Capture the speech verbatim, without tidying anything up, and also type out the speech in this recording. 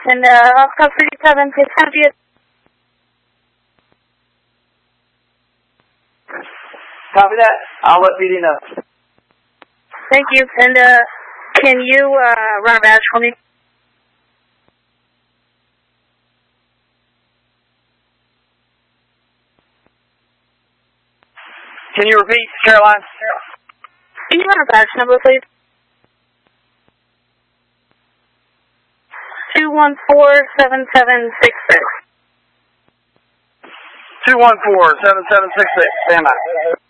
And uh, Oscar thirty-seven, six hundred. Copy that. I'll let P D know. Thank you. And uh, can you uh, run a badge for me? Can you repeat, Caroline? Can you run a badge number, please? Two one four seven seven six six. Two one four seven seven six six. Stand by.